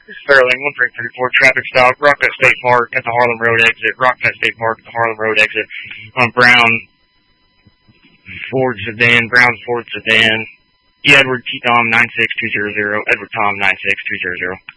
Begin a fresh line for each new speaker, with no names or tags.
Sterling, 1334, traffic stop, Rockcut State Park at the Harlem Road exit, Rockcut State Park at the Harlem Road exit, on Brown Ford sedan, E. Edward T. Tom 96200, Edward Tom 96200.